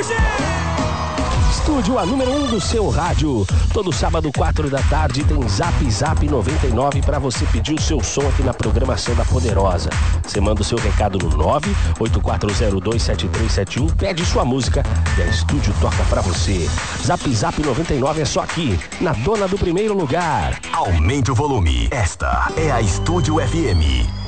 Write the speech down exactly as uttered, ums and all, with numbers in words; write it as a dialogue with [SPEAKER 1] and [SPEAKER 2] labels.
[SPEAKER 1] Estúdio, a número um do seu rádio. Todo sábado, quatro da tarde, tem Zap Zap noventa e nove para você pedir o seu som aqui na programação da Poderosa. Você manda o seu recado no nove oito quatro zero dois sete três sete um, pede sua música e a Estúdio toca pra você. Zap Zap noventa e nove é só aqui, na dona do primeiro lugar.
[SPEAKER 2] Aumente o volume. Esta é a Estúdio F M.